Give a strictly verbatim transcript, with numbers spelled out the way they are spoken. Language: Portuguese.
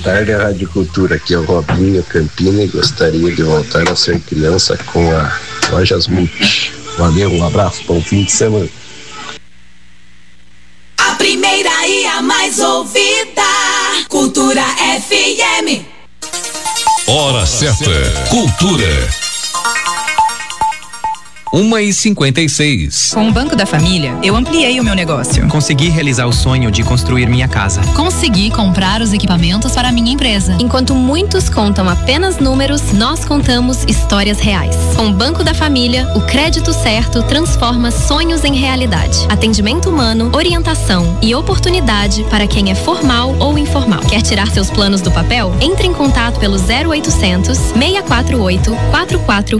tarde, Rádio Cultura. Aqui é o Robinho Campina e gostaria de voltar a ser criança com a Lojas Multi. Valeu, um abraço, bom fim de semana. A primeira e a mais ouvida, Cultura F M. Hora certa, Cultura. uma e cinquenta e seis. Com o Banco da Família, eu ampliei o meu negócio. Consegui realizar o sonho de construir minha casa. Consegui comprar os equipamentos para a minha empresa. Enquanto muitos contam apenas números, nós contamos histórias reais. Com o Banco da Família, o crédito certo transforma sonhos em realidade. Atendimento humano, orientação e oportunidade para quem é formal ou informal. Quer tirar seus planos do papel? Entre em contato pelo zero oitocentos, seiscentos e quarenta e oito, quarenta e quatro